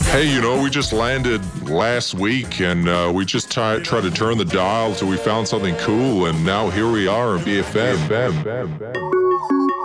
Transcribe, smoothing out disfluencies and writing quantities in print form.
Hey, we just landed last week and we just tried to turn the dial till we found something cool, and now here we are in BFM.